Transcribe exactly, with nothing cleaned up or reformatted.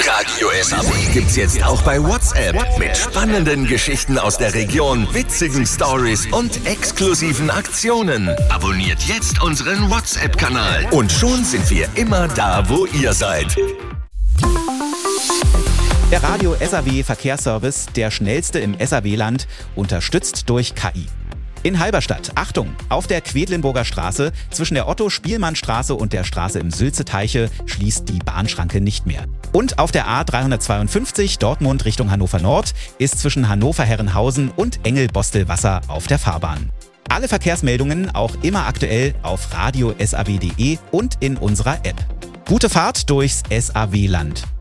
Radio S A W gibt's jetzt auch bei WhatsApp. Mit spannenden Geschichten aus der Region, witzigen Stories und exklusiven Aktionen. Abonniert jetzt unseren WhatsApp-Kanal. Und schon sind wir immer da, wo ihr seid. Der Radio S A W Verkehrsservice, der schnellste im S A W-Land, unterstützt durch K I. In Halberstadt, Achtung, auf der Quedlinburger Straße zwischen der Otto-Spielmann-Straße und der Straße im Sülze-Teiche schließt die Bahnschranke nicht mehr. Und auf der A dreihundertzweiundfünfzig Dortmund Richtung Hannover Nord ist zwischen Hannover-Herrenhausen und Engel-Bostel-Wasser auf der Fahrbahn. Alle Verkehrsmeldungen auch immer aktuell auf radio punkt s a w punkt d e und in unserer App. Gute Fahrt durchs S A W-Land.